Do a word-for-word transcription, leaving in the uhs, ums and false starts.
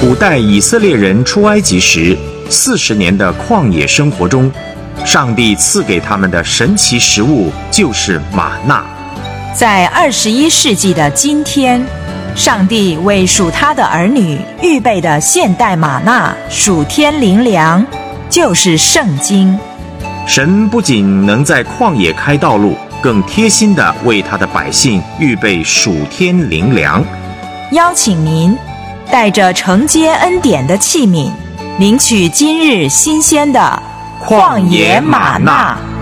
古代以色列人出埃及时四十年的旷野生活中，上帝赐给他们的神奇食物就是玛纳。 在二十一世纪的今天，上帝为属他的儿女预备的现代玛纳属天灵粮，就是圣经。 神不仅能在旷野开道路，更贴心地为他的百姓预备属天灵粮。 邀请您带着承接恩典的器皿，领取今日新鲜的旷野玛纳。